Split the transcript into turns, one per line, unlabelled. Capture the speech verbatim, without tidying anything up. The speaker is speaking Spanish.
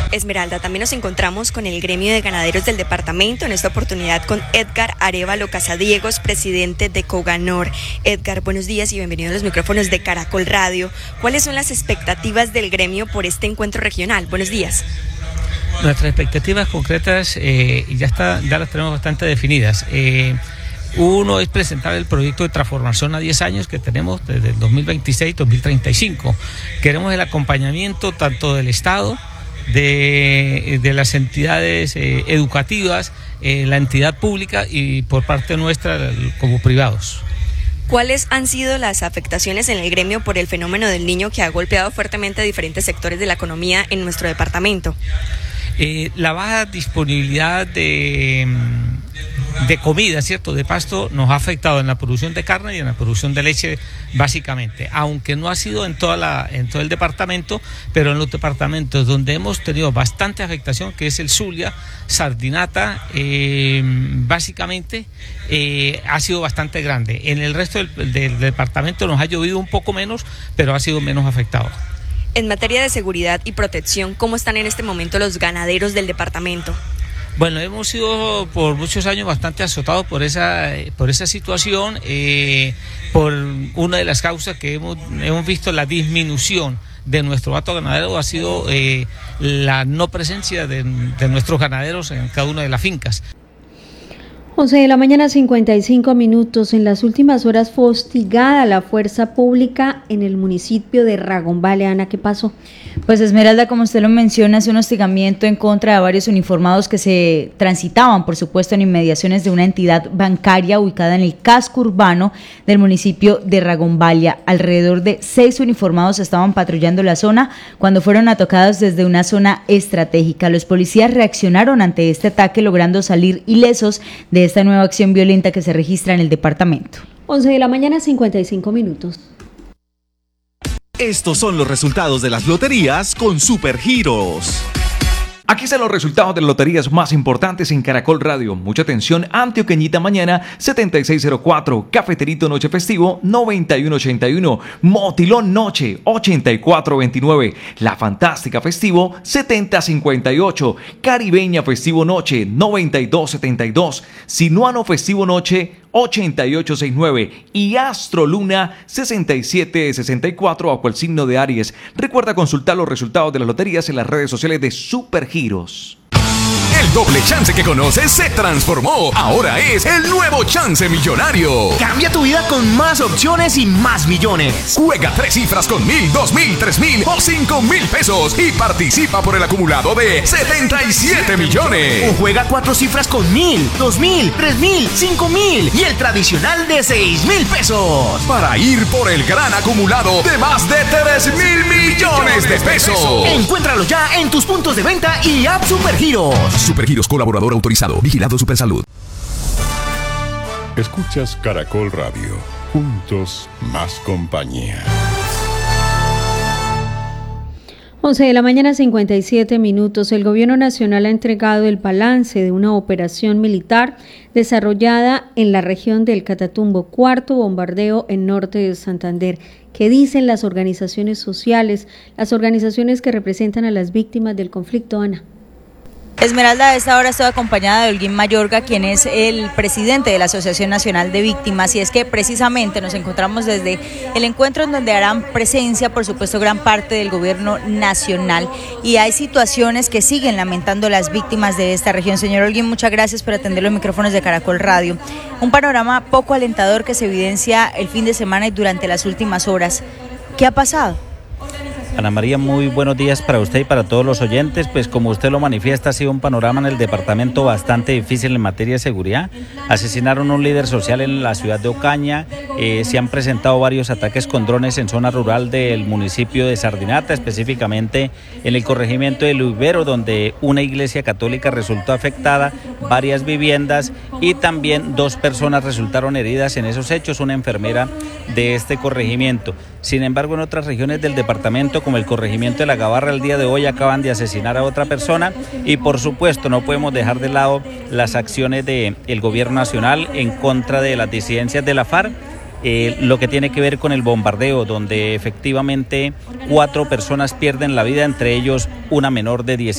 Esmeralda, también nos encontramos con el gremio de ganaderos del departamento, en esta oportunidad con Edgar Arévalo Casadiegos, presidente de Coganor. Edgar, buenos días y bienvenido a los micrófonos de Caracol Radio. ¿Cuáles son las expectativas del gremio por este encuentro regional? Buenos días.
Nuestras expectativas concretas eh, ya, está, ya las tenemos bastante definidas. Eh, Uno es presentar el proyecto de transformación a diez años que tenemos desde el dos mil veintiséis a dos mil treinta y cinco. Queremos el acompañamiento tanto del Estado, de, de las entidades eh, educativas, eh, la entidad pública y por parte nuestra como privados.
¿Cuáles han sido las afectaciones en el gremio por el fenómeno del Niño que ha golpeado fuertemente a diferentes sectores de la economía en nuestro departamento?
Eh, la baja disponibilidad de, de comida, ¿cierto?, de pasto, nos ha afectado en la producción de carne y en la producción de leche, básicamente, aunque no ha sido en, toda la, en todo el departamento, pero en los departamentos donde hemos tenido bastante afectación, que es el Zulia, Sardinata, eh, básicamente eh, ha sido bastante grande. En el resto del, del departamento nos ha llovido un poco menos, pero ha sido menos afectado.
En materia de seguridad y protección, ¿cómo están en este momento los ganaderos del departamento?
Bueno, hemos sido por muchos años bastante azotados por esa, por esa situación, eh, por una de las causas que hemos, hemos visto la disminución de nuestro hato ganadero ha sido eh, la no presencia de, de nuestros ganaderos en cada una de las fincas.
once de la mañana, cincuenta y cinco minutos. En las últimas horas fue hostigada la fuerza pública en el municipio de Ragombale. Ana, ¿qué pasó?
Pues Esmeralda, como usted lo menciona, es un hostigamiento en contra de varios uniformados que se transitaban, por supuesto, en inmediaciones de una entidad bancaria ubicada en el casco urbano del municipio de Ragombale. Alrededor de seis uniformados estaban patrullando la zona cuando fueron atacados desde una zona estratégica. Los policías reaccionaron ante este ataque, logrando salir ilesos de esta nueva acción violenta que se registra en el departamento.
once de la mañana, cincuenta y cinco minutos.
Estos son los resultados de las loterías con Supergiros. Aquí están los resultados de las loterías más importantes en Caracol Radio. Mucha atención: Antioqueñita Mañana setenta y seis cero cuatro, Cafeterito Noche Festivo noventa y uno ochenta y uno, Motilón Noche ochenta y cuatro veintinueve, La Fantástica Festivo setenta cincuenta y ocho, Caribeña Festivo Noche noventa y dos setenta y dos, Sinuano Festivo Noche ochenta y ocho sesenta y nueve y Astro Luna sesenta y siete sesenta y cuatro bajo el signo de Aries. Recuerda consultar los resultados de las loterías en las redes sociales de Supergiros.
El doble chance que conoces se transformó. Ahora es el nuevo Chance Millonario.
Cambia tu vida con más opciones y más millones.
Juega tres cifras con mil, dos mil, tres mil o cinco mil pesos y participa por el acumulado de setenta y siete millones.
O juega cuatro cifras con mil, dos mil, tres mil, cinco mil y el tradicional de seis mil pesos.
Para ir por el gran acumulado de más de tres mil millones de pesos.
Encuéntralo ya en tus puntos de venta y app Supergiros.
Supergiros, colaborador autorizado, vigilado Supersalud.
Escuchas Caracol Radio, juntos más compañía.
once de la mañana, cincuenta y siete minutos. El gobierno nacional ha entregado el balance de una operación militar desarrollada en la región del Catatumbo, cuarto bombardeo en norte de Santander. ¿Qué dicen las organizaciones sociales, las organizaciones que representan a las víctimas del conflicto, Ana?
Esmeralda, a esta hora estoy acompañada de Holguín Mayorga, quien es el presidente de la Asociación Nacional de Víctimas, y es que precisamente nos encontramos desde el encuentro en donde harán presencia, por supuesto, gran parte del gobierno nacional, y hay situaciones que siguen lamentando las víctimas de esta región. Señor Holguín, muchas gracias por atender los micrófonos de Caracol Radio. Un panorama poco alentador que se evidencia el fin de semana y durante las últimas horas. ¿Qué ha pasado?
Ana María, muy buenos días para usted y para todos los oyentes. Pues como usted lo manifiesta, ha sido un panorama en el departamento bastante difícil en materia de seguridad. Asesinaron a un líder social en la ciudad de Ocaña, eh, se han presentado varios ataques con drones en zona rural del municipio de Sardinata, específicamente en el corregimiento de Luibero, donde una iglesia católica resultó afectada, varias viviendas y también dos personas resultaron heridas en esos hechos, una enfermera de este corregimiento. Sin embargo, en otras regiones del departamento, como el corregimiento de La Gabarra, el día de hoy acaban de asesinar a otra persona y por supuesto no podemos dejar de lado las acciones del gobierno nacional en contra de las disidencias de la FARC. Eh, lo que tiene que ver con el bombardeo, donde efectivamente cuatro personas pierden la vida, entre ellos una menor de diez